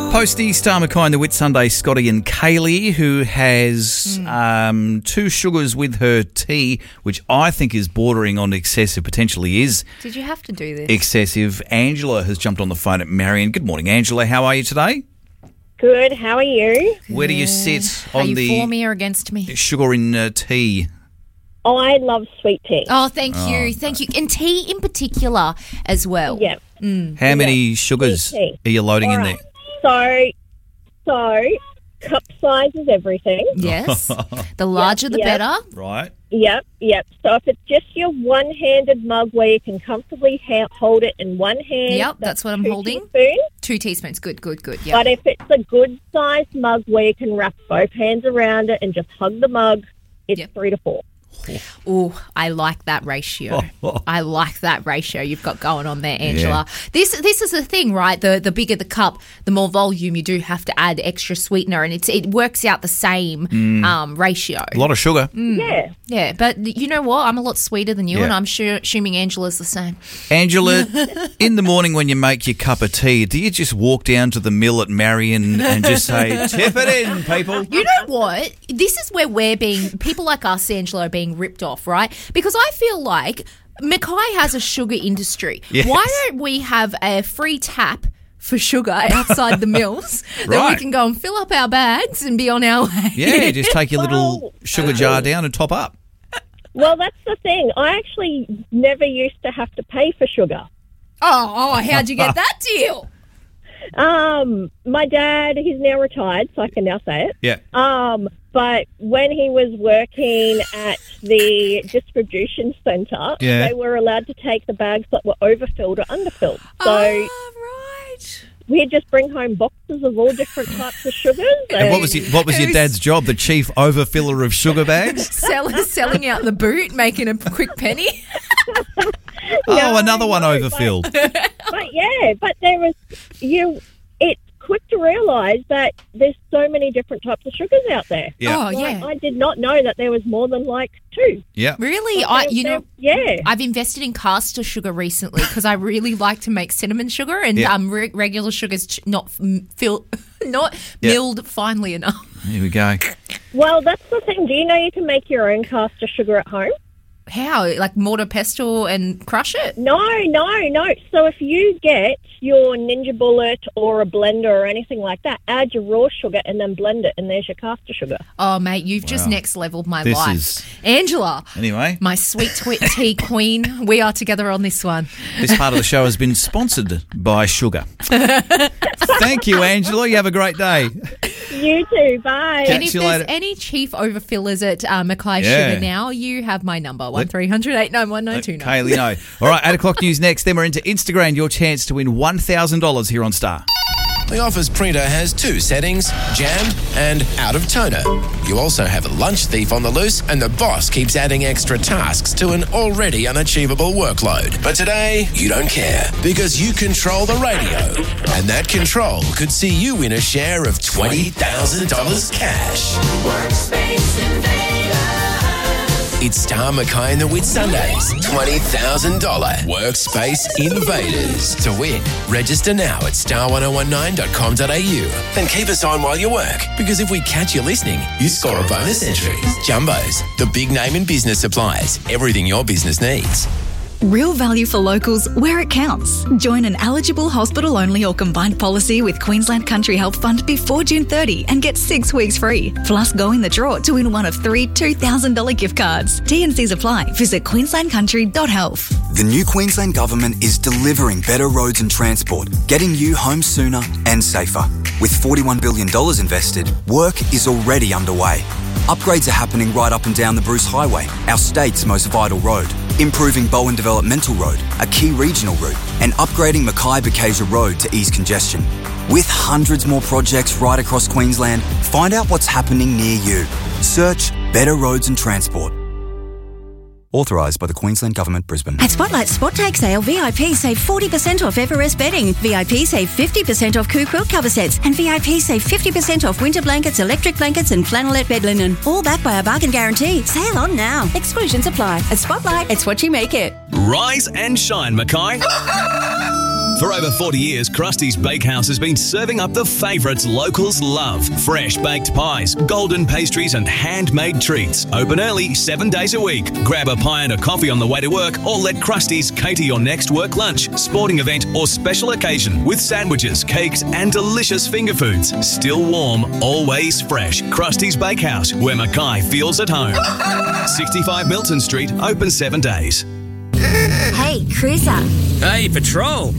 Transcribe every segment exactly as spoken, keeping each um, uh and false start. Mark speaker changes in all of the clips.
Speaker 1: Posty, Star Mackay and the Whit Sunday, Scotty and Kaylee, who has mm. um, two sugars with her tea, which I think is bordering on excessive, potentially is.
Speaker 2: Did you have to do this?
Speaker 1: Excessive. Angela has jumped on the phone at Marion. Good morning, Angela. How are you today?
Speaker 3: Good. How are you?
Speaker 1: Where do you sit
Speaker 2: are
Speaker 1: on
Speaker 2: you
Speaker 1: the
Speaker 2: for me or against me?
Speaker 1: sugar in uh, tea?
Speaker 3: I love sweet tea.
Speaker 2: Oh, thank
Speaker 1: Oh,
Speaker 2: you. Thank you. And tea in particular as well.
Speaker 3: Yeah.
Speaker 2: Mm.
Speaker 1: How many sugars
Speaker 3: Sweet
Speaker 1: are you loading
Speaker 3: All
Speaker 1: in
Speaker 3: right.
Speaker 1: there?
Speaker 3: So, so cup size is everything.
Speaker 2: Yes. The larger the
Speaker 3: yeah.
Speaker 2: better.
Speaker 1: Right.
Speaker 3: Yep, yep. So if it's just your one-handed mug where you can comfortably ha- hold it in one hand.
Speaker 2: Yep, that's what I'm
Speaker 3: two
Speaker 2: holding.
Speaker 3: teaspoons.
Speaker 2: Two teaspoons. Good, good, good. Yep.
Speaker 3: But if it's a good-sized mug where you can wrap both hands around it and just hug the mug, it's
Speaker 2: Yep.
Speaker 3: three to four.
Speaker 2: Oh, I like that ratio. I like that ratio you've got going on there, Angela. Yeah. This this is the thing, right? The the bigger the cup, the more volume you do have to add extra sweetener, and it's, it works out the same mm. um, ratio.
Speaker 1: A lot of sugar.
Speaker 3: Mm. Yeah.
Speaker 2: Yeah, but you know what? I'm a lot sweeter than you,
Speaker 1: yeah.
Speaker 2: and I'm sure, assuming Angela's the same.
Speaker 1: Angela, in the morning when you make your cup of tea, do you just walk down to the mill at Marion and just say, tip it in, people?
Speaker 2: You know what? This is where we're being, people like us, Angela, are being ripped off, right? Because I feel like Mackay has a sugar industry.
Speaker 1: Yes.
Speaker 2: Why don't we have a free tap for sugar outside the mills that
Speaker 1: Right.
Speaker 2: we can go and fill up our bags and be on our way?
Speaker 1: Yeah, just take your little
Speaker 3: Well,
Speaker 1: sugar jar down and top up.
Speaker 3: Well, that's the thing. I actually never used to have to pay for sugar.
Speaker 2: Oh, oh, how'd you get that deal?
Speaker 3: Um, my dad, he's now retired, so I can now say it.
Speaker 1: Yeah.
Speaker 3: Um, but when he was working at the distribution centre,
Speaker 1: Yeah.
Speaker 3: they were allowed to take the bags that were overfilled or underfilled. So
Speaker 2: Oh, right.
Speaker 3: we'd just bring home boxes of all different types of sugars.
Speaker 1: And what was your, what was your
Speaker 2: Who's-
Speaker 1: dad's job? The chief overfiller of sugar bags?
Speaker 2: Sell, selling out the boot, making a quick penny.
Speaker 1: Oh, another one
Speaker 3: no,
Speaker 1: overfilled.
Speaker 3: But yeah, but there was you. It's quick to realise that there's so many different types of sugars out there.
Speaker 1: Yeah.
Speaker 2: Oh,
Speaker 3: Like,
Speaker 2: yeah.
Speaker 3: I did not know that there was more than like two.
Speaker 1: Yeah.
Speaker 2: Really? I,
Speaker 3: There-
Speaker 2: you know,
Speaker 3: there- yeah.
Speaker 2: I've invested in caster sugar recently because I really like to make cinnamon sugar, and
Speaker 1: Yeah.
Speaker 2: um, re- regular sugar's ch- not m- fil- not
Speaker 1: Yeah.
Speaker 2: milled finely enough.
Speaker 1: Here we go.
Speaker 3: Well, that's the thing. Do you know you can make your own caster sugar at home?
Speaker 2: How? Like mortar pestle and crush it?
Speaker 3: No, no, no. So if you get your Ninja Bullet or a blender or anything like that, add your raw sugar and then blend it, and there's your caster sugar.
Speaker 2: Oh, mate, you've just
Speaker 1: Wow.
Speaker 2: next leveled my
Speaker 1: This
Speaker 2: life.
Speaker 1: is-
Speaker 2: Angela,
Speaker 1: Anyway,
Speaker 2: my sweet twit tea queen. We are together on this one.
Speaker 1: this part of the show has been sponsored by sugar. Thank you, Angela. You have a great day.
Speaker 3: You too. Bye.
Speaker 1: Catch
Speaker 2: And if
Speaker 1: you
Speaker 2: there's
Speaker 1: later.
Speaker 2: any chief overfillers at uh, Mackay
Speaker 1: Yeah.
Speaker 2: Sugar now, you have my number, one three hundred eight nine one nine two nine.
Speaker 1: Kaylee, no. All right, eight o'clock news next. Then we're into Instagram. Your chance to win one thousand dollars here on Star.
Speaker 4: The Office printer has two settings, jam and out of toner. You also have a lunch thief on the loose, and the boss keeps adding extra tasks to an already unachievable workload. But today, you don't care, because you control the radio. And that control could see you win a share of twenty thousand dollars cash.
Speaker 5: Workspace Invaders.
Speaker 4: It's Star Mackay and the Whit Sundays twenty thousand dollars Workspace Invaders. To win, register now at star ten nineteen dot com dot a u. Then keep us on while you work, because if we catch you listening, you score a bonus entry. Jumbos, the big name in business supplies. Everything your business needs.
Speaker 6: Real value for locals where it counts. Join an eligible hospital-only or combined policy with Queensland Country Health Fund before June thirtieth and get six weeks free. Plus, go in the draw to win one of three two thousand dollars gift cards. T and Cs apply. Visit queensland country dot health.
Speaker 7: The new Queensland Government is delivering better roads and transport, getting you home sooner and safer. With forty-one billion dollars invested, work is already underway. Upgrades are happening right up and down the Bruce Highway, our state's most vital road. Improving Bowen Developmental Road, a key regional route, and upgrading Mackay-Bakasia Road to ease congestion. With hundreds more projects right across Queensland, find out what's happening near you. Search Better Roads and Transport. Authorised by the Queensland Government, Brisbane.
Speaker 8: At Spotlight Spot Take Sale, V I P save forty percent off Everest bedding. V I P save fifty percent off Coo quilt cover sets. And V I P save fifty percent off winter blankets, electric blankets and flannelette bed linen. All backed by a bargain guarantee. Sale on now. Exclusions apply. At Spotlight, it's what you make it.
Speaker 9: Rise and shine, Mackay. For over forty years, Krusty's Bakehouse has been serving up the favourites locals love. Fresh baked pies, golden pastries and handmade treats. Open early, seven days a week. Grab a pie and a coffee on the way to work or let Krusty's cater your next work lunch, sporting event or special occasion with sandwiches, cakes and delicious finger foods. Still warm, always fresh. Krusty's Bakehouse, where Mackay feels at home. sixty-five Milton Street, open seven days.
Speaker 10: Hey, Cruiser.
Speaker 11: Hey, Patrol.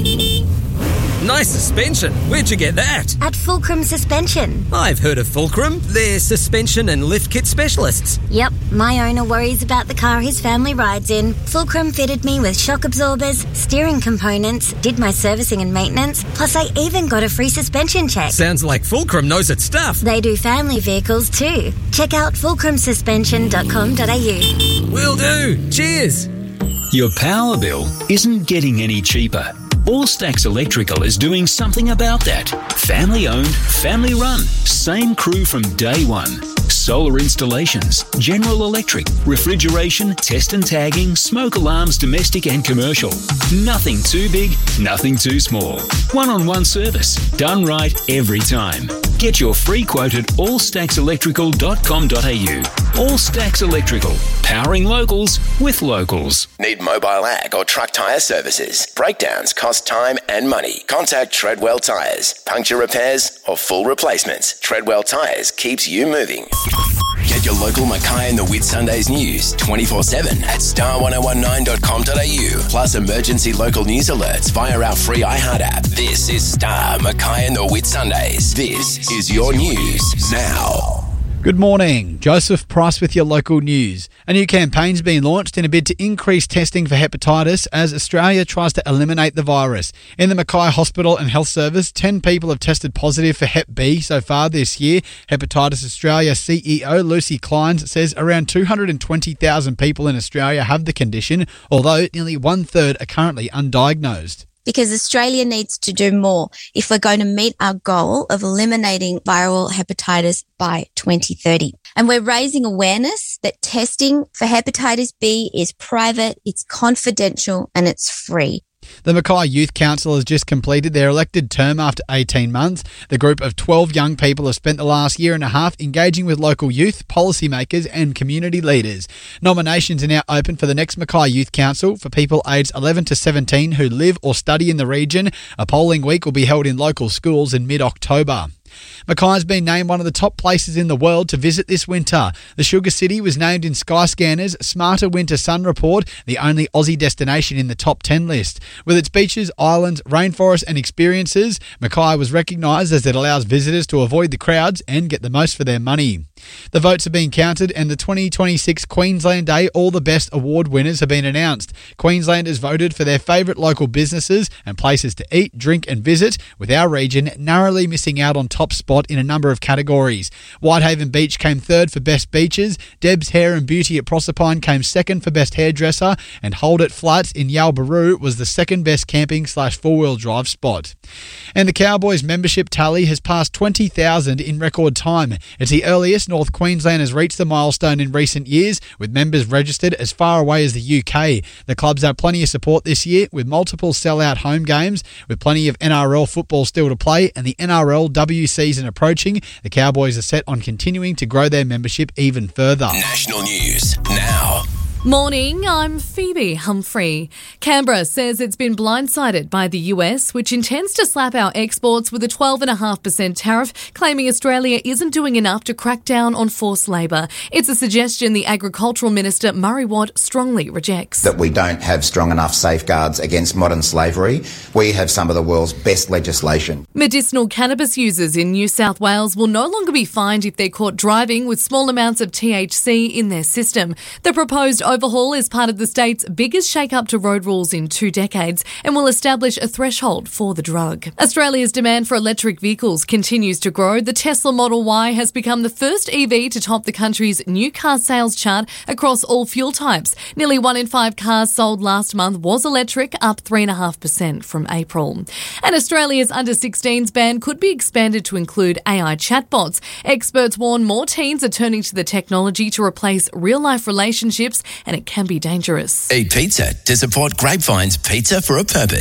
Speaker 11: Nice suspension. Where'd you get that?
Speaker 10: At Fulcrum Suspension.
Speaker 11: I've heard of Fulcrum. They're suspension and lift kit specialists.
Speaker 10: Yep, my owner worries about the car his family rides in. Fulcrum fitted me with shock absorbers, steering components, did my servicing and maintenance, plus I even got a free suspension check.
Speaker 11: Sounds like Fulcrum knows its stuff.
Speaker 10: They do family vehicles too. Check out fulcrum suspension dot com dot a u.
Speaker 11: Will do. Cheers.
Speaker 12: Your power bill isn't getting any cheaper. All Stacks Electrical is doing something about that. Family owned, family run, same crew from day one. Solar installations, general electric, refrigeration, test and tagging, smoke alarms, domestic and commercial. Nothing too big, nothing too small. One-on-one service, done right every time. Get your free quote at all stacks electrical dot com dot a u. All Stacks Electrical, powering locals with locals.
Speaker 4: Need mobile ag or truck tyre services? Breakdowns cost time and money. Contact Treadwell Tyres. Puncture repairs or full replacements. Treadwell Tyres keeps you moving. Get your local Mackay and the Whitsundays news twenty-four seven at star ten nineteen dot com dot a u. Plus emergency local news alerts via our free iHeart app. This is Star Mackay and the Whitsundays. This is your news now.
Speaker 13: Good morning. Joseph Price with your local news. A new campaign's been launched in a bid to increase testing for hepatitis as Australia tries to eliminate the virus. In the Mackay Hospital and Health Service, ten people have tested positive for Hep B so far this year. Hepatitis Australia C E O Lucy Kleins says around two hundred twenty thousand people in Australia have the condition, although nearly one-third are currently undiagnosed.
Speaker 14: Because Australia needs to do more if we're going to meet our goal of eliminating viral hepatitis by twenty thirty. And we're raising awareness that testing for hepatitis B is private, it's confidential, and it's free.
Speaker 13: The Mackay Youth Council has just completed their elected term after eighteen months. The group of twelve young people have spent the last year and a half engaging with local youth, policymakers and community leaders. Nominations are now open for the next Mackay Youth Council for people aged eleven to seventeen who live or study in the region. A polling week will be held in local schools in mid-October. Mackay's been named one of the top places in the world to visit this winter. The Sugar City was named in Skyscanner's Smarter Winter Sun Report, the only Aussie destination in the top ten list. With its beaches, islands, rainforests and experiences, Mackay was recognised as it allows visitors to avoid the crowds and get the most for their money. The votes are being counted and the twenty twenty-six Queensland Day All the Best award winners have been announced. Queenslanders voted for their favourite local businesses and places to eat, drink and visit, with our region narrowly missing out on top spot in a number of categories. Whitehaven Beach came third for best beaches, Deb's Hair and Beauty at Proserpine came second for best hairdresser, and Hold It Flats in Yalbaroo was the second best camping slash four-wheel drive spot. And the Cowboys membership tally has passed twenty thousand in record time. It's the earliest North Queensland has reached the milestone in recent years, with members registered as far away as the U K. The clubs have plenty of support this year, with multiple sell-out home games, with plenty of N R L football still to play and the N R L W season approaching. The Cowboys are set on continuing to grow their membership even further.
Speaker 4: National news now.
Speaker 15: Morning, I'm Phoebe Humphrey. Canberra says it's been blindsided by the U S, which intends to slap our exports with a twelve point five percent tariff, claiming Australia isn't doing enough to crack down on forced labour. It's a suggestion the Agricultural Minister Murray Watt strongly rejects.
Speaker 16: That we don't have strong enough safeguards against modern slavery. We have some of the world's best legislation.
Speaker 15: Medicinal cannabis users in New South Wales will no longer be fined if they're caught driving with small amounts of T H C in their system. The proposed overhaul is part of the state's biggest shake-up to road rules in two decades and will establish a threshold for the drug. Australia's demand for electric vehicles continues to grow. The Tesla Model Y has become the first E V to top the country's new car sales chart across all fuel types. Nearly one in five cars sold last month was electric, up three point five percent from April. And Australia's under sixteens ban could be expanded to include A I chatbots. Experts warn more teens are turning to the technology to replace real-life relationships, and it can be dangerous.
Speaker 4: Eat pizza to support Grapevine's Pizza for a Purpose.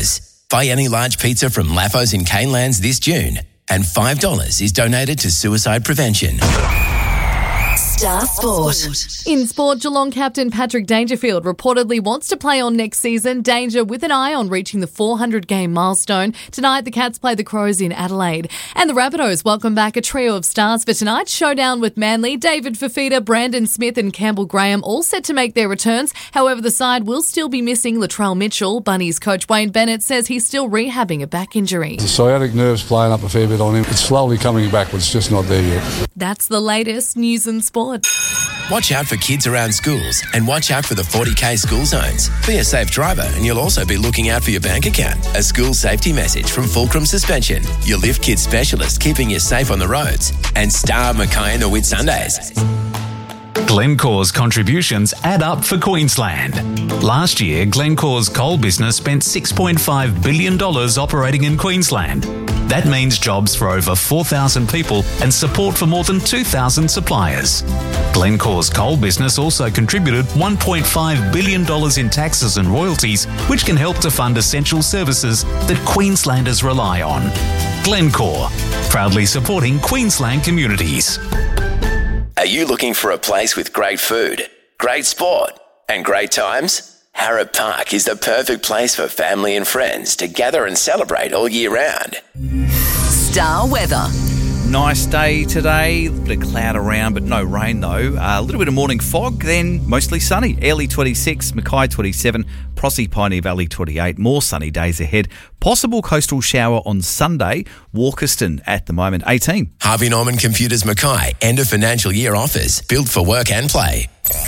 Speaker 4: Buy any large pizza from Laffos in Canelands this June, and five dollars is donated to suicide prevention.
Speaker 15: Star Sport. In sport, Geelong captain Patrick Dangerfield reportedly wants to play on next season. Danger with an eye on reaching the four hundred game milestone. Tonight, the Cats play the Crows in Adelaide. And the Rabbitohs welcome back a trio of stars for tonight's showdown with Manly. David Fifita, Brandon Smith and Campbell Graham all set to make their returns. However, the side will still be missing Latrell Mitchell. Bunnies coach Wayne Bennett says he's still rehabbing a back injury.
Speaker 17: The sciatic nerve's playing up a fair bit on him. It's slowly coming back, but it's just not there yet.
Speaker 15: That's the latest news and sport.
Speaker 4: Watch out for kids around schools and watch out for the forty K school zones. Be a safe driver and you'll also be looking out for your bank account. A school safety message from Fulcrum Suspension, your lift kit specialist keeping you safe on the roads. And Star Mackay and the Whitsundays.
Speaker 18: Glencore's contributions add up for Queensland. Last year, Glencore's coal business spent six point five billion dollars operating in Queensland. That means jobs for over four thousand people and support for more than two thousand suppliers. Glencore's coal business also contributed one point five billion dollars in taxes and royalties, which can help to fund essential services that Queenslanders rely on. Glencore, proudly supporting Queensland communities.
Speaker 4: Are you looking for a place with great food, great sport, and great times? Harrop Park is the perfect place for family and friends to gather and celebrate all year round.
Speaker 1: Star weather. Nice day today. A bit of cloud around, but no rain though. Uh, a little bit of morning fog, then mostly sunny. Airlie twenty-six, Mackay twenty-seven, Prossie Pioneer Valley twenty-eight. More sunny days ahead. Possible coastal shower on Sunday. Walkerston at the moment eighteen.
Speaker 4: Harvey Norman Computers Mackay, end of financial year offers. Built for work and play.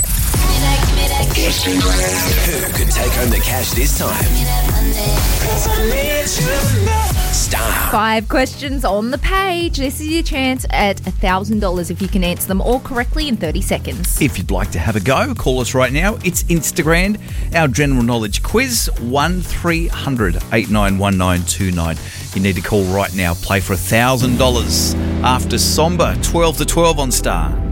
Speaker 4: Who could take home the cash this time? Star.
Speaker 2: Five questions on the page. This is your chance at one thousand dollars if you can answer them all correctly in thirty seconds.
Speaker 1: If you'd like to have a go, call us right now. It's Instagram, our general knowledge quiz, one three hundred eight nine one nine two nine. You need to call right now. Play for one thousand dollars after Somber, twelve to twelve on Star.